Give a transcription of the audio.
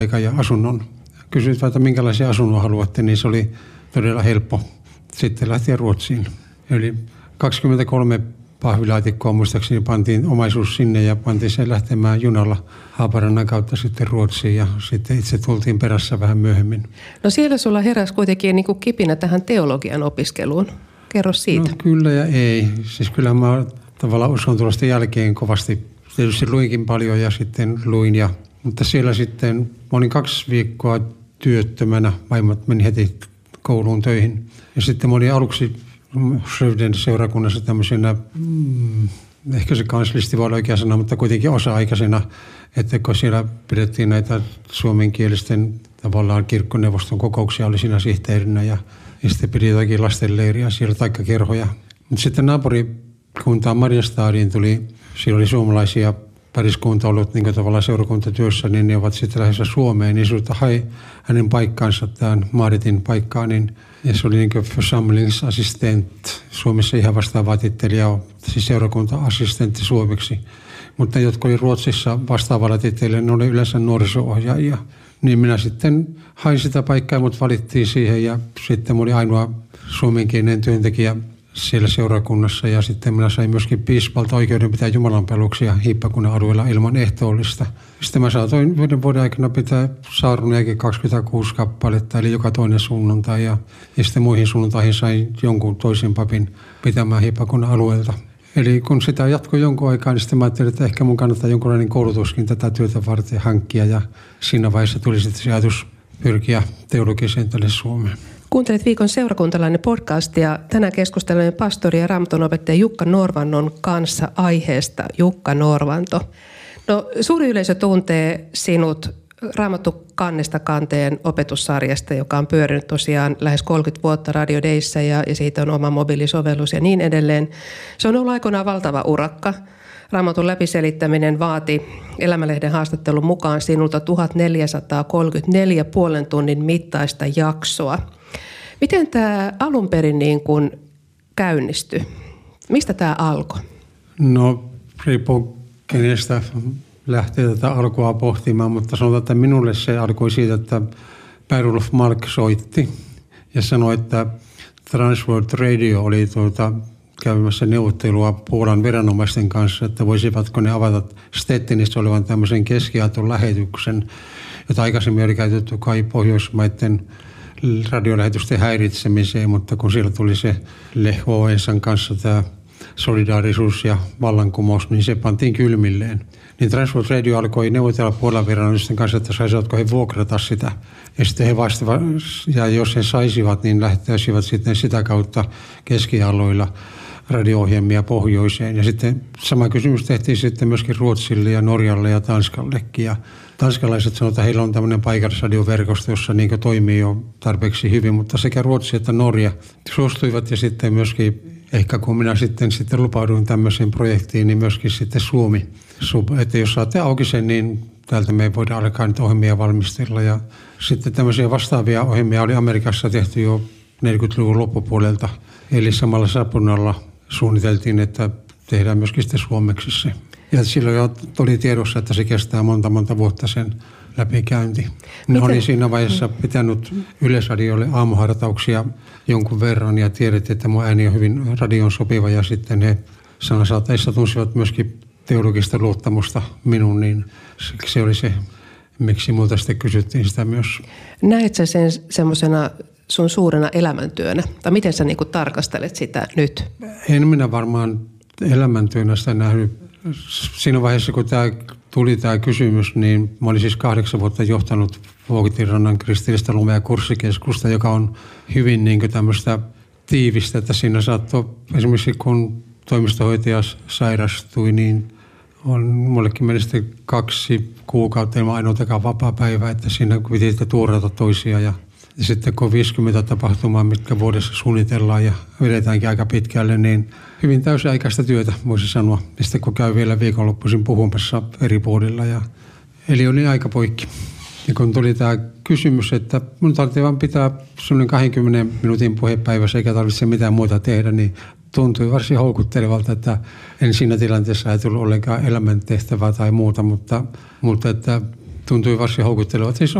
ja asunnon. Kysyit, että minkälaisia asunnon haluatte, niin se oli todella helppo sitten lähteä Ruotsiin. Eli 23 pahvilaatikkoa muistaakseni pantiin omaisuus sinne ja pantiin sen lähtemään junalla Haaparannan kautta sitten Ruotsiin ja sitten itse tultiin perässä vähän myöhemmin. No siellä sulla heräsi kuitenkin niin kuin kipinä tähän teologian opiskeluun. Kerro siitä. No kyllä ja ei. Siis kyllä mä tavallaan uskontulosten jälkeen kovasti tietysti luinkin paljon ja sitten luin. Mutta siellä sitten mä olin 2 viikkoa työttömänä. Vaimot meni heti kouluun töihin. Ja sitten mä olin aluksi Sövden seurakunnassa tämmöisenä, ehkä se kanslisti voi olla oikea sana, mutta kuitenkin osa-aikaisena, että kun siellä pidettiin näitä suomenkielisten tavallaan kirkkoneuvoston kokouksia, oli siinä sihteerinä ja sitten pidi jotakin lastenleiriä siellä taikka kerhoja. Mutta sitten naapurikuntaan Mariestadiin tuli, siellä oli suomalaisia pariskunta ollut niin tavallaan seurakuntatyössä, niin ne ovat sitten lähdössä Suomeen, niin sinulta hai hänen paikkaansa, tämän Maritin paikkaan, niin ja se oli niin kuin församlingsassistent, Suomessa ihan vastaava titteli, siis seurakunta-assistentti suomeksi. Mutta jotka oli Ruotsissa vastaavalla tittelillä, ne oli yleensä nuoriso-ohjaajia. Niin minä sitten hain sitä paikkaa, mutta valittiin siihen ja sitten oli ainoa suomenkielinen työntekijä siellä seurakunnassa ja sitten minä sain myöskin piispalta oikeuden pitää jumalanpalveluksia Hiippakunnan alueella ilman ehtoollista. Sitten mä saatoin 1 vuoden aikana pitää saarnojakin 26 kappaletta, eli joka toinen sunnuntai ja sitten muihin sunnuntaihin sain jonkun toisen papin pitämään Hiippakunnan alueelta. Eli kun sitä jatkoi jonkun aikaa, niin sitten mä ajattelin, että ehkä mun kannattaa jonkunlainen koulutuskin tätä työtä varten hankkia ja siinä vaiheessa tuli sitten se ajatus pyrkiä teologiseen tänne Suomeen. Kuuntelet Viikon seurakuntalainen podcast ja tänään keskustelemme pastori ja raamatunopettaja Jukka Norvannon kanssa aiheesta Jukka Norvanto. No, suuri yleisö tuntee sinut Raamattu kannesta kanteen opetussarjasta, joka on pyörinyt tosiaan lähes 30 vuotta Radio Dayssä ja siitä on oma mobiilisovellus ja niin edelleen. Se on ollut aikoinaan valtava urakka. Raamatun läpiselittäminen vaati Elämälehden haastattelun mukaan sinulta 1434 puolen tunnin mittaista jaksoa. Miten tämä alun perin niin kuin käynnistyi? Mistä tämä alkoi? No, riippuu kenestä lähtee tätä alkua pohtimaan, mutta sanotaan, että minulle se alkoi siitä, että Per-Olof Mark soitti ja sanoi, että Transworld Radio oli käymässä neuvottelua Puolan viranomaisten kanssa, että voisivatko ne avata Stettinissä olevan tämmöisen keskiaatun lähetyksen, jota aikaisemmin oli käytetty kai Pohjoismaiden radiolähetysten häiritsemiseen, mutta kun siellä tuli se Lech Wałęsan kanssa tämä solidaarisuus ja vallankumous, niin se pantiin kylmilleen. Niin Transworld Radio alkoi neuvotella Puolan viranomaisten kanssa, että saisivatko he vuokrata sitä. Ja sitten he vastaavat, ja jos he saisivat, niin lähtäisivät sitten sitä kautta keskialoilla radio-ohjelmia pohjoiseen. Ja sitten sama kysymys tehtiin sitten myöskin Ruotsille ja Norjalle ja Tanskallekin. Ja tanskalaiset sanoivat, että heillä on tämmöinen paikallisradioverkosto, jossa niin toimii jo tarpeeksi hyvin, mutta sekä Ruotsi että Norja suostuivat ja sitten myöskin, ehkä kun minä sitten lupauduin tämmöiseen projektiin, niin myöskin sitten Suomi. Että jos saatte auki sen, niin täältä me voidaan alkaa nyt ohjelmia valmistella. Ja sitten tämmöisiä vastaavia ohjelmia oli Amerikassa tehty jo 40-luvun loppupuolelta. Eli samalla sapunalla suunniteltiin, että tehdään myöskin sitten suomeksi se. Ja silloin jo oli tiedossa, että se kestää monta vuotta sen läpikäynti. Ne oli siinä vaiheessa pitänyt Yleisradiolle aamuhartauksia jonkun verran ja tiedettiin, että mun ääni on hyvin radion sopiva ja sitten he sanasaateissa tunsivat myöskin teologista luottamusta minun, niin se oli se, miksi multa sitten kysyttiin sitä myös. Näet sä sen semmoisena sun suurena elämäntyönä? Tai miten sä niinku tarkastelet sitä nyt? En minä varmaan elämäntyönä sitä nähnyt. Siinä vaiheessa, kun tuli tämä kysymys, niin mä olin siis 8 vuotta johtanut Vuokitinrannan kristillistä lumea kurssikeskusta, joka on hyvin niin kuin tämmöistä tiivistä, että siinä saattoi esimerkiksi kun toimistohoitaja sairastui, niin on mullekin meni sitten 2 kuukautta ilman ainoatakaan vapaa-päivää, että siinä piti tuurata toisia ja sitten kun 50 tapahtumaa, mitkä vuodessa suunnitellaan ja vedetäänkin aika pitkälle, niin hyvin täysiaikaista työtä voisi sanoa. Ja sitten kun käy vielä viikonloppuisin puhumassa eri puolilla. Eli oli aika poikki. Ja kun tuli tämä kysymys, että minun tarvitsee vaan pitää sellainen 20 minuutin puhepäivässä eikä tarvitse mitään muuta tehdä, niin tuntui varsin houkuttelevalta, että en siinä tilanteessa ajatellut ollenkaan elämäntehtävää tai muuta, mutta että tuntui varsin houkuttelevat. Siis